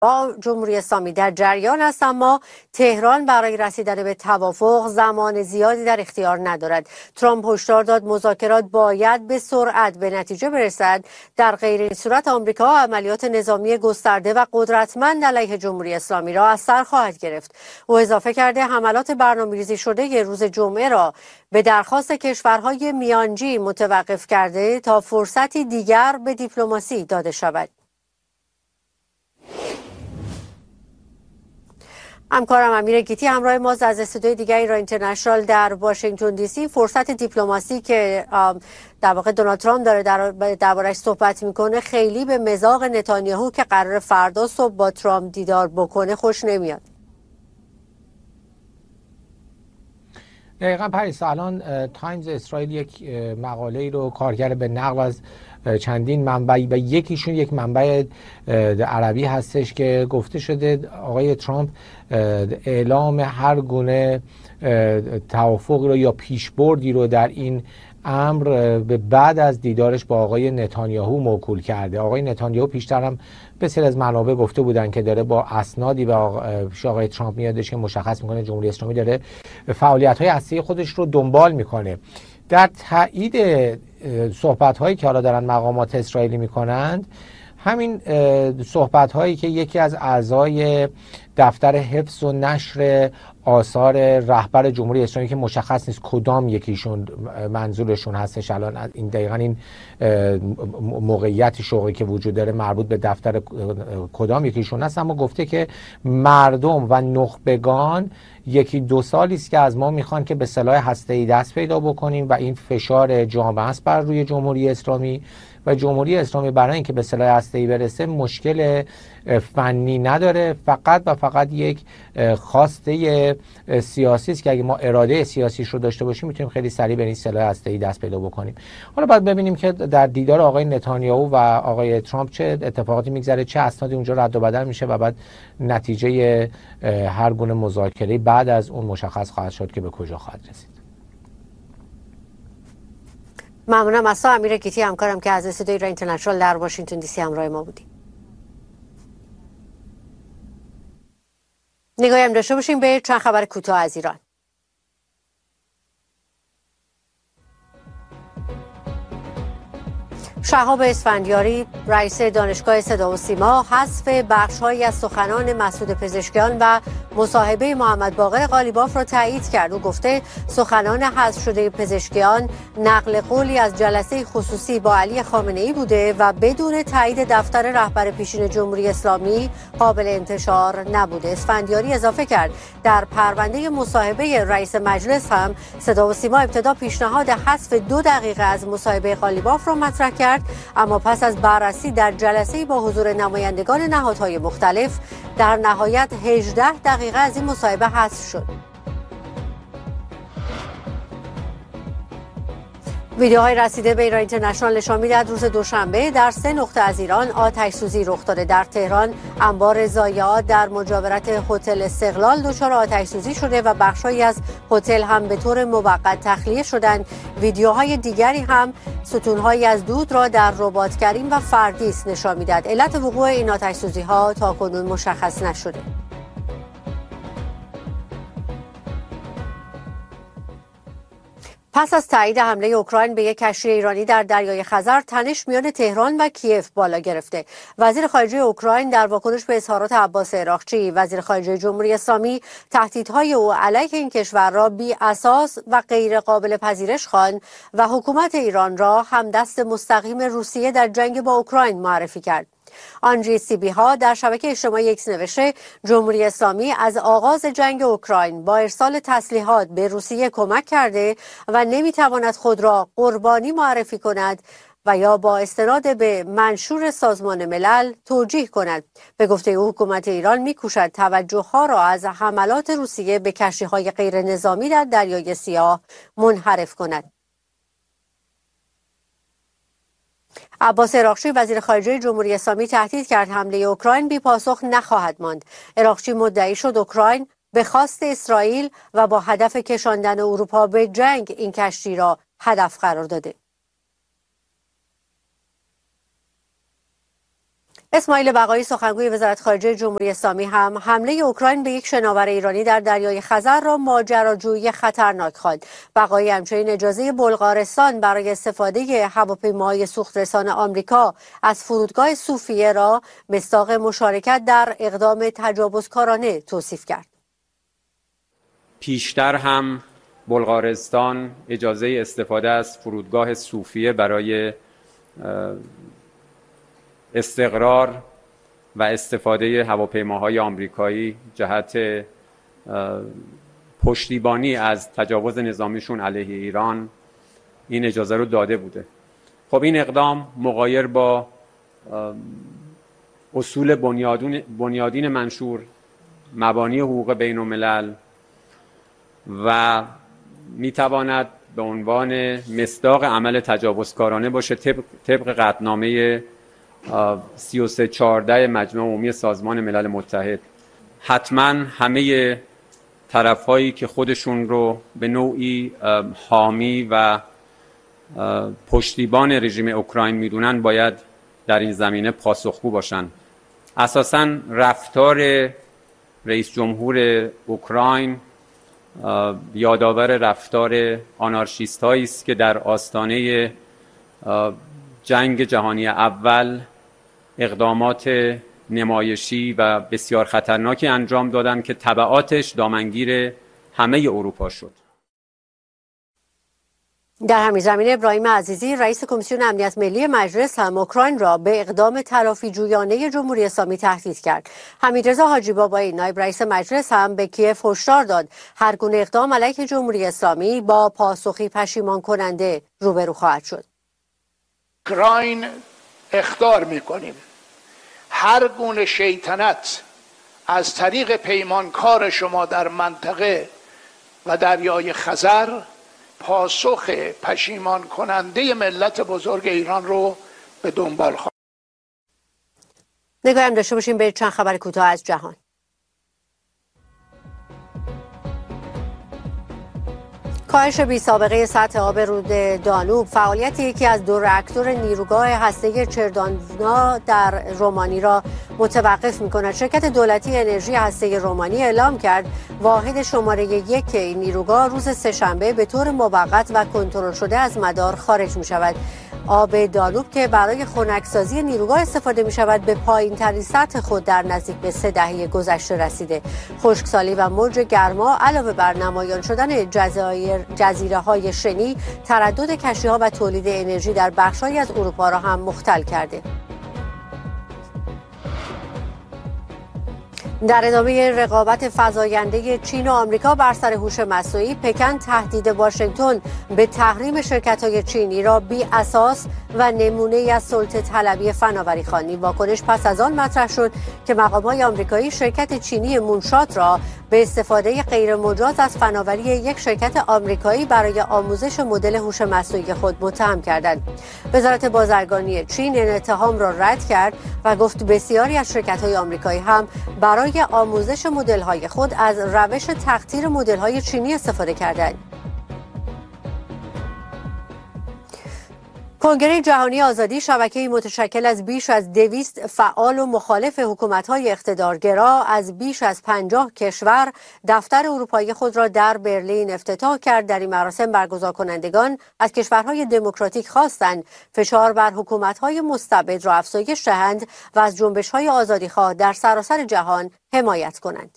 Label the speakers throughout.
Speaker 1: با جمهوری اسلامی در جریان است، اما تهران برای رسیدن به توافق زمان زیادی در اختیار ندارد. ترامپ هشدار داد مذاکرات باید به سرعت به نتیجه برسد، در غیر این صورت آمریکا عملیات نظامی گسترده و قدرتمند علیه جمهوری اسلامی را از سر خواهد گرفت. او اضافه کرده حملات برنامه‌ریزی شده روز جمعه را به درخواست کشورهای میانجی متوقف کرده تا فرصتی دیگر به دیپلماسی داده شود. همکارم امیر گیتی همراه ما از استودیوی دیگر ایران اینترنشنال در واشنگتن دی سی. فرصت دیپلماسی که در واقع دونالد ترامپ داره دربارش صحبت میکنه خیلی به مذاق نتانیاهو که قرار فردا صبح با ترامپ دیدار بکنه خوش نمیاد.
Speaker 2: دقیقا پریسا، الان تایمز اسرائیل یک مقاله ای رو کارگر به نقل از چندین منبعی و یکیشون یک منبع عربی هستش که گفته شده آقای ترامپ اعلام هر گونه توافق رو یا پیشبردی رو در این امر به بعد از دیدارش با آقای نتانیاهو موکول کرده. آقای نتانیاهو پیشتر هم بسیار از منابع گفته بودن که داره با اسنادی به آقای ترامپ میادش که مشخص میکنه جمهوری اسلامی داره فعالیت‌های اصلی خودش رو دنبال میکنه. در تایید صحبت‌هایی که حالا دارن مقامات اسرائیلی میکنند، همین صحبت‌هایی که یکی از اعضای دفتر حفظ و نشر آثار رهبر جمهوری اسلامی که مشخص نیست کدام یکیشون منظورشون هستش الان این دقیقاً این موقعیت شغلی که وجود داره مربوط به دفتر کدام یکیشون هست، اما گفته که مردم و نخبگان یکی دو سالی است که از ما میخوان که به سلاح هسته‌ای دست پیدا بکنیم و این فشار جامعه است بر روی جمهوری اسلامی و جمهوری اسلامی برای اینکه به سلاح هسته‌ای برسه مشکل فنی نداره، فقط و فقط یک خواسته سیاسی است که اگه ما اراده سیاسیش رو داشته باشیم میتونیم خیلی سریع به این سلاح هسته‌ای دست پیدا بکنیم. حالا باید ببینیم که در دیدار آقای نتانیاهو و آقای ترامپ چه اتفاقاتی میگذره، چه اسنادی اونجا رد و بدل میشه و بعد نتیجه هر گونه مذاکره بعد از اون مشخص خواهد شد که به کجا خواهد رسید.
Speaker 1: ممنونم از امیر گیتی همکارم که از استودیوی ایران اینترنشنال در واشنگتن دی سی همراه ما بودیم. نگاهی هم داشته باشیم به چند خبر کوتاه از ایران. شهاب اسفندیاری رئیس دانشگاه صدا و سیما حذف بخش‌هایی از سخنان مسعود پزشکیان و مصاحبه محمد باقر قالیباف را تایید کرد. او گفته سخنان حذف شده پزشکیان نقل قولی از جلسه خصوصی با علی خامنه‌ای بوده و بدون تایید دفتر رهبر پیشین جمهوری اسلامی قابل انتشار نبوده. اسفندیاری اضافه کرد در پرونده مصاحبه رئیس مجلس هم صدا و سیما ابتدا پیشنهاد حذف 2 دقیقه از مصاحبه قالیباف را مطرح کرد، اما پس از بررسی در جلسه با حضور نمایندگان نهادهای مختلف در نهایت 18 دقیقه از این مصاحبه حذف شد. ویدیوهای رسیده به ایران اینترنشنال نشان می‌دهد روز دوشنبه در 3 نقطه از ایران آتش سوزی رخ داده. در تهران انبار ضایعات در مجاورت هتل استقلال دچار آتش سوزی شده و بخش‌هایی از هتل هم به طور موقت تخلیه شدند. ویدیوهای دیگری هم ستون‌هایی از دود را در رباط‌کریم و فردیس نشان می‌دهد. علت وقوع این آتش سوزی‌ها تاکنون مشخص نشده. پس از تایید حمله اوکراین به یک کشتی ایرانی در دریای خزر، تنش میان تهران و کیف بالا گرفته. وزیر خارجه اوکراین در واکنش به اظهارات عباس عراقچی، وزیر خارجه جمهوری اسلامی، تهدیدهای او علیه این کشور را بی اساس و غیر قابل پذیرش خواند و حکومت ایران را همدست مستقیم روسیه در جنگ با اوکراین معرفی کرد. آندری سیبیها در شبکه اجتماعی ایکس نوشته جمهوری اسلامی از آغاز جنگ اوکراین با ارسال تسلیحات به روسیه کمک کرده و نمیتواند خود را قربانی معرفی کند و یا با استناد به منشور سازمان ملل توجیه کند. به گفته او حکومت ایران میکوشد توجهها را از حملات روسیه به کشتی‌های غیر نظامی در دریای سیاه منحرف کند. عباس عراقچی وزیر خارجه جمهوری اسلامی تهدید کرد حمله اوکراین بی پاسخ نخواهد ماند. عراقچی مدعی شد اوکراین به خواست اسرائیل و با هدف کشاندن اروپا به جنگ این کشتی را هدف قرار داده. اسماعیل بقایی سخنگوی وزارت خارجه جمهوری اسلامی هم حمله اوکراین به یک شناور ایرانی در دریای خزر را ماجراجویی خطرناک خواند. بقایی همچنین اجازه بلغارستان برای استفاده هواپیماهای سوخترسان آمریکا از فرودگاه صوفیه را مصداق مشارکت در اقدام تجاوزکارانه توصیف کرد.
Speaker 3: پیشتر هم بلغارستان اجازه استفاده از فرودگاه صوفیه برای استقرار و استفاده هواپیماهای آمریکایی جهت پشتیبانی از تجاوز نظامیشون علیه ایران این اجازه رو داده بوده. خب این اقدام مغایر با اصول بنیادین منشور، مبانی حقوق بین الملل و میتواند به عنوان مصداق عمل تجاوزکارانه باشه طبق قطعنامه 3314 مجمع عمومی سازمان ملل متحد. حتما همه طرف‌هایی که خودشون رو به نوعی حامی و پشتیبان رژیم اوکراین میدونن باید در این زمینه پاسخگو باشن. اساساً رفتار رئیس جمهور اوکراین یادآور رفتار آنارشیست‌هایی است که در آستانه جنگ جهانی اول اقدامات نمایشی و بسیار خطرناکی انجام دادن که تبعاتش دامنگیر همه اروپا شد.
Speaker 1: در همین زمینه ابراهیم عزیزی رئیس کمیسیون امنیت ملی مجلس هم اوکراین را به اقدام تلافی جویانه جمهوری اسلامی تهدید کرد. حمیدرضا حاجی بابایی نایب رئیس مجلس هم به کیف هشدار داد هر گونه اقدام علیه جمهوری اسلامی با پاسخی پشیمان کننده روبرو خواهد شد.
Speaker 4: اوکراین اخطار می‌کنیم هر گونه شیطنت از طریق پیمانکار شما در منطقه و دریای خزر پاسخ پشیمان کننده ملت بزرگ ایران رو به دنبال خواهد.
Speaker 1: نگاهی هم داشته باشیم به چند خبر کوتاه از جهان. کاهش بی‌سابقه سطح آب رود دانوب فعالیت یکی از دو راکتور نیروگاه هسته‌ای چردانا در رومانی را متوقف می‌کند. شرکت دولتی انرژی هسته‌ای رومانی اعلام کرد واحد شماره 1 این نیروگاه روز سه‌شنبه به طور موقت و کنترل شده از مدار خارج می‌شود. آب دانوب که برای خنکسازی نیروگاه استفاده می شود به پایین ترین سطح خود در نزدیک به 3 دهه گذشته رسیده. خشکسالی و موج گرما علاوه بر نمایان شدن جزیره های شنی تردد کشتی ها و تولید انرژی در بخش‌هایی از اروپا را هم مختل کرده. در ادامه رقابت فزاینده چین و آمریکا بر سر هوش مصنوعی، پکن تهدید واشنگتن به تحریم شرکت‌های چینی را بی اساس و نمونه‌ای از سلطه طلبی فناوری خوانی. واکنش پس از آن مطرح شد که مقام‌های آمریکایی شرکت چینی مونشات را به استفاده غیر مجاز از فناوری یک شرکت آمریکایی برای آموزش مدل هوش مصنوعی خود متهم کردند. وزارت بازرگانی چین این اتهام را رد کرد و گفت بسیاری از شرکت‌های آمریکایی هم برای آموزش مدل‌های خود از روش تقطیر مدل‌های چینی استفاده کردند. کنگره جهانی آزادی شبکه‌ای متشکل از بیش از 200 فعال و مخالف حکومت‌های اقتدارگرا از بیش از 50 کشور دفتر اروپایی خود را در برلین افتتاح کرد. در این مراسم برگزار کنندگان از کشورهای دموکراتیک خواستند فشار بر حکومت‌های مستبد را افزایش دهند و از جنبش‌های آزادیخواه در سراسر جهان حمایت کنند.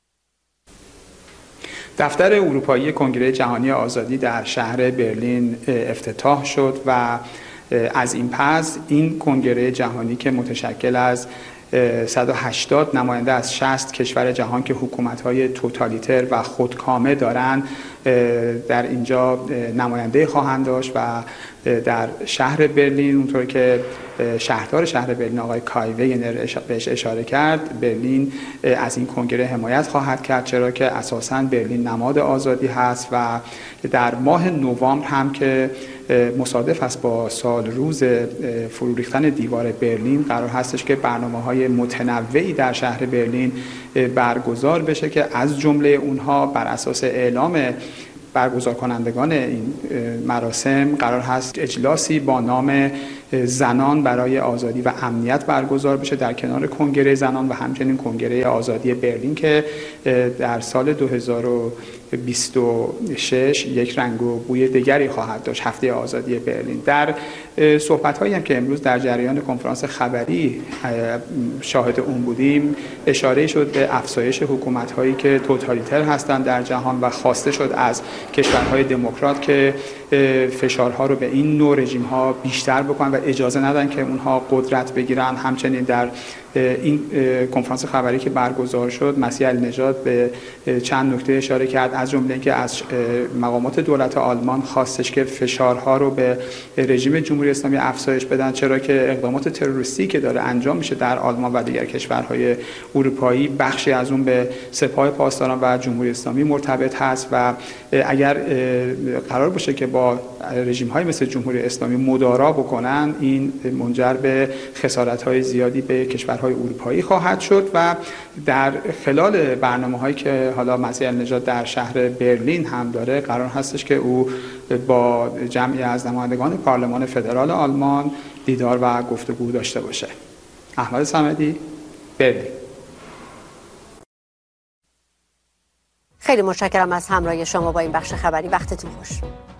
Speaker 5: دفتر اروپایی کنگره جهانی آزادی در شهر برلین افتتاح شد و از این پس این کنگره جهانی که متشکل از 180 نماینده از 60 کشور جهان که حکومت‌های توتالیتر و خودکامه دارند در اینجا نماینده خواهند داشت و در شهر برلین اونطور که شهردار شهر برلین آقای کای وگنر بهش اشاره کرد، برلین از این کنگره حمایت خواهد کرد، چرا که اساساً برلین نماد آزادی هست و در ماه نوامبر هم که مصادف است با سال روز فرو ریختن دیوار برلین قرار هستش که برنامه‌های متنوعی در شهر برلین برگزار بشه که از جمله اونها بر اساس اعلام برگزار کنندگان این مراسم قرار هست اجلاسی با نام زنان برای آزادی و امنیت برگزار بشه در کنار کنگره زنان و همچنین کنگره آزادی برلین که در سال 2026 یک رنگ و بوی دیگری خواهد داشت، هفته آزادی برلین. در صحبت‌هایی هم که امروز در جریان کنفرانس خبری شاهد اون بودیم اشاره شد به افزایش حکومت‌هایی که توتالیتر هستند در جهان و خواسته شد از کشورهای دموکرات که فشارها رو به این نوع رژیم‌ها بیشتر بکنن و اجازه ندن که اونها قدرت بگیرن. همچنین در این کنفرانس خبری که برگزار شد مسیح النژاد به چند نکته اشاره کرد، از جمله اینکه از مقامات دولت آلمان خواستش که فشارها رو به رژیم جمهوری اسلامی افزایش بدن، چرا که اقدامات تروریستی که داره انجام میشه در آلمان و دیگر کشورهای اروپایی بخشی از اون به سپاه پاسداران و جمهوری اسلامی مرتبط هست و اگر قرار باشه که با رژیم‌های مثل جمهوری اسلامی مدارا بکنن این منجر به خسارت‌های زیادی به کشورهای اروپایی خواهد شد. و در خلال برنامه‌هایی که حالا مسیح النژاد در شهر برلین هم داره قرار هستش که او با جمعی از نمایندگان پارلمان فدرال آلمان دیدار و گفتگو داشته باشه. احمد صمدی، برلین.
Speaker 1: خیلی متشکرم از همراهی شما با این بخش خبری. وقتتون خوش.